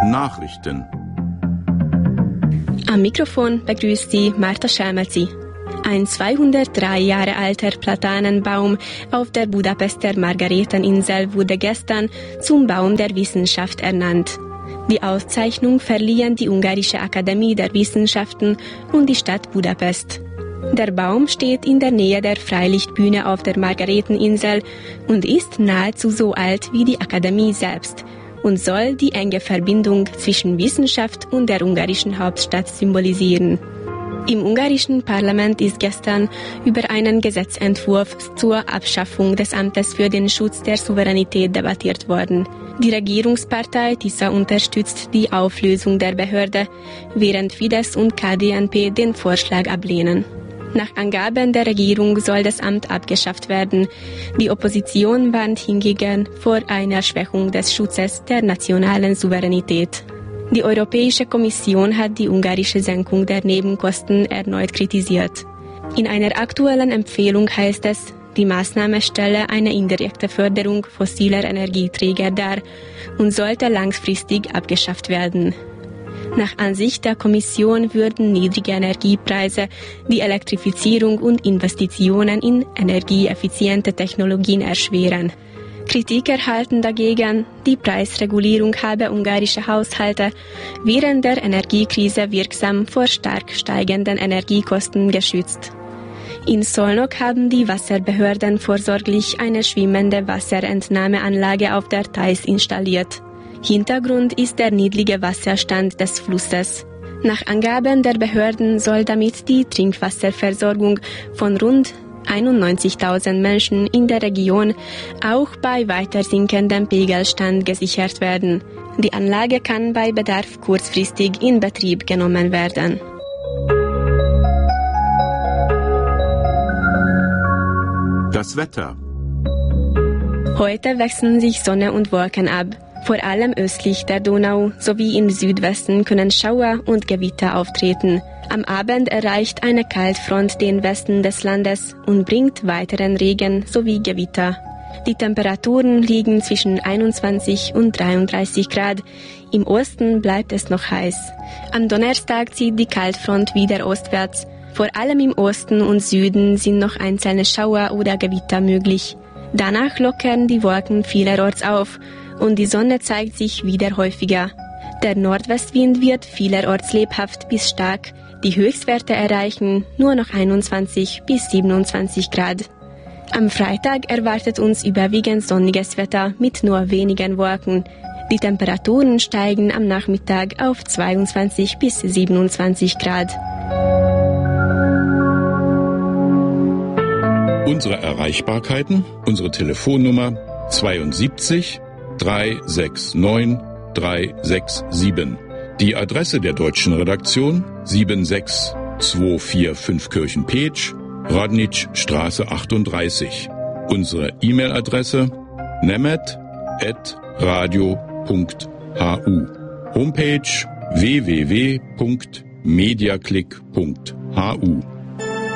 Nachrichten. Am Mikrofon begrüßt Sie Marta Schelmezi. Ein 203 Jahre alter Platanenbaum auf der Budapester Margareteninsel wurde gestern zum Baum der Wissenschaft ernannt. Die Auszeichnung verliehen die Ungarische Akademie der Wissenschaften und die Stadt Budapest. Der Baum steht in der Nähe der Freilichtbühne auf der Margareteninsel und ist nahezu so alt wie die Akademie selbst und soll die enge Verbindung zwischen Wissenschaft und der ungarischen Hauptstadt symbolisieren. Im ungarischen Parlament ist gestern über einen Gesetzentwurf zur Abschaffung des Amtes für den Schutz der Souveränität debattiert worden. Die Regierungspartei TISA unterstützt die Auflösung der Behörde, während Fidesz und KDNP den Vorschlag ablehnen. Nach Angaben der Regierung soll das Amt abgeschafft werden. Die Opposition warnt hingegen vor einer Schwächung des Schutzes der nationalen Souveränität. Die Europäische Kommission hat die ungarische Senkung der Nebenkosten erneut kritisiert. In einer aktuellen Empfehlung heißt es, die Maßnahme stelle eine indirekte Förderung fossiler Energieträger dar und sollte langfristig abgeschafft werden. Nach Ansicht der Kommission würden niedrige Energiepreise die Elektrifizierung und Investitionen in energieeffiziente Technologien erschweren. Kritiker halten dagegen, die Preisregulierung habe ungarische Haushalte während der Energiekrise wirksam vor stark steigenden Energiekosten geschützt. In Szolnok haben die Wasserbehörden vorsorglich eine schwimmende Wasserentnahmeanlage auf der Theiß installiert. Hintergrund ist der niedrige Wasserstand des Flusses. Nach Angaben der Behörden soll damit die Trinkwasserversorgung von rund 91.000 Menschen in der Region auch bei weiter sinkendem Pegelstand gesichert werden. Die Anlage kann bei Bedarf kurzfristig in Betrieb genommen werden. Das Wetter. Heute wechseln sich Sonne und Wolken ab. Vor allem östlich der Donau sowie im Südwesten können Schauer und Gewitter auftreten. Am Abend erreicht eine Kaltfront den Westen des Landes und bringt weiteren Regen sowie Gewitter. Die Temperaturen liegen zwischen 21 und 33 Grad. Im Osten bleibt es noch heiß. Am Donnerstag zieht die Kaltfront wieder ostwärts. Vor allem im Osten und Süden sind noch einzelne Schauer oder Gewitter möglich. Danach lockern die Wolken vielerorts auf und die Sonne zeigt sich wieder häufiger. Der Nordwestwind wird vielerorts lebhaft bis stark. Die Höchstwerte erreichen nur noch 21 bis 27 Grad. Am Freitag erwartet uns überwiegend sonniges Wetter mit nur wenigen Wolken. Die Temperaturen steigen am Nachmittag auf 22 bis 27 Grad. Unsere Erreichbarkeiten, unsere Telefonnummer 72 369 367. Die Adresse der deutschen Redaktion 76245 Kirchen-Petsch, Radnitschstraße 38. Unsere E-Mail-Adresse nemet@radio.hu. Homepage www.mediaclick.hu.